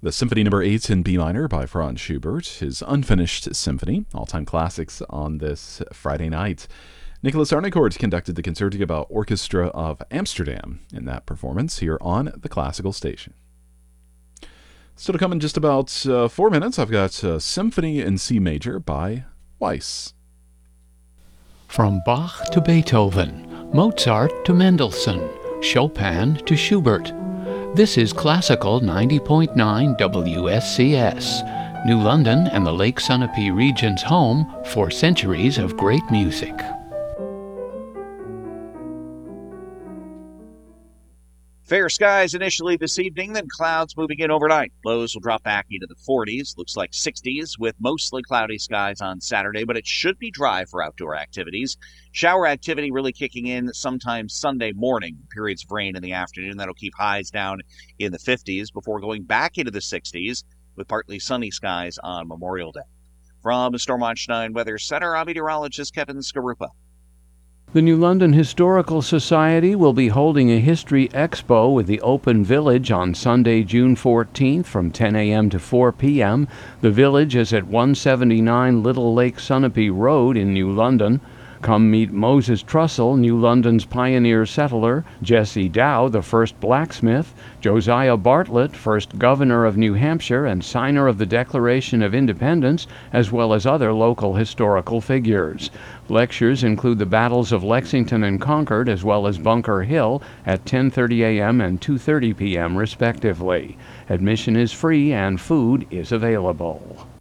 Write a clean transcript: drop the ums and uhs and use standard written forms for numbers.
The Symphony No. 8 in B minor by Franz Schubert, his unfinished symphony, all-time classics on this Friday night. Nicholas Harnoncourt conducted the Concertgebouw Orchestra of Amsterdam in that performance here on the Classical Station. Still to come in just about 4 minutes, I've got Symphony in C major by Weiss. From Bach to Beethoven, Mozart to Mendelssohn, Chopin to Schubert. This is Classical 90.9 WSCS, New London and the Lake Sunapee region's home for centuries of great music. Fair skies initially this evening, then clouds moving in overnight. Lows will drop back into the 40s, looks like 60s, with mostly cloudy skies on Saturday, but it should be dry for outdoor activities. Shower activity really kicking in sometime Sunday morning. Periods of rain in the afternoon. That'll keep highs down in the 50s before going back into the 60s with partly sunny skies on Memorial Day. From Stormont Schneider Weather Center, I'm meteorologist Kevin Skarupa. The New London Historical Society will be holding a history expo with the Open Village on Sunday, June 14th from 10 a.m. to 4 p.m. The village is at 179 Little Lake Sunapee Road in New London. Come meet Moses Trussell, New London's pioneer settler, Jesse Dow, the first blacksmith, Josiah Bartlett, first governor of New Hampshire and signer of the Declaration of Independence, as well as other local historical figures. Lectures include the battles of Lexington and Concord, as well as Bunker Hill at 10:30 a.m. and 2:30 p.m. respectively. Admission is free and food is available.